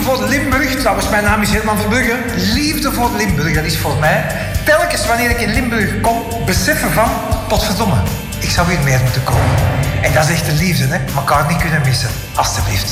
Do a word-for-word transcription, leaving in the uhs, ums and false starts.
voor Limburg. Trouwens, mijn naam is Herman Verbrugge. Liefde voor Limburg, dat is voor mij telkens wanneer ik in Limburg kom, beseffen van, potverdomme, ik zou hier meer moeten komen. En dat is echt de liefde, hè. Elkaar niet kunnen missen. Alsjeblieft.